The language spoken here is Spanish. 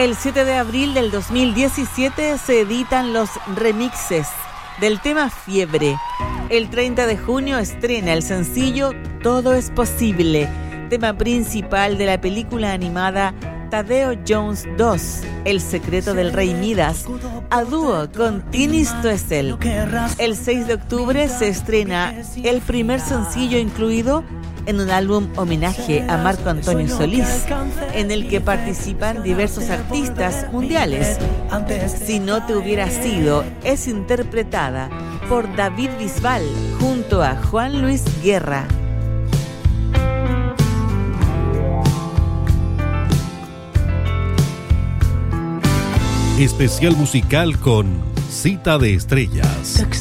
El 7 de abril del 2017 se editan los remixes del tema Fiebre. El 30 de junio estrena el sencillo Todo es Posible, tema principal de la película animada Tadeo Jones 2, El secreto del rey Midas, a dúo con Tini Stoessel. El 6 de octubre se estrena el primer sencillo incluido en un álbum homenaje a Marco Antonio Solís, en el que participan diversos artistas mundiales. Si no te hubiera sido es interpretada por David Bisbal junto a Juan Luis Guerra. Especial musical con Cita de Estrellas.